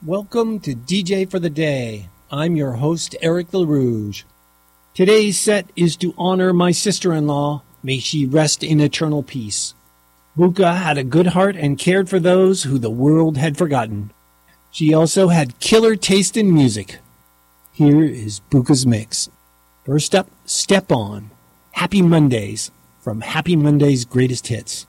Welcome to DJ for the Day. I'm your host, Eric LaRouge. Today's set is to honor my sister-in-law. May she rest in eternal peace. Buka had a good heart and cared for those who the world had forgotten. She also had killer taste in music. Here is Buka's mix. First up, Step On. Happy Mondays from Happy Mondays Greatest Hits.